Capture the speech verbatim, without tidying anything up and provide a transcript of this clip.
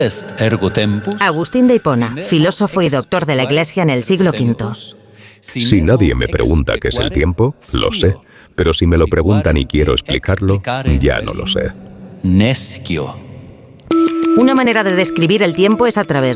Est ergo tempus. Agustín de Hipona, filósofo y doctor de la Iglesia en el siglo quinto. Si nadie me pregunta qué es el tiempo, lo sé. Pero si me lo preguntan y quiero explicarlo, ya no lo sé. Nescio. Una manera de describir el tiempo es a través